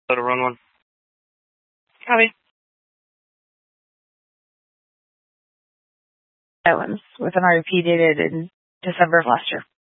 To run one. Copy. That one's with an REP dated in December of last year.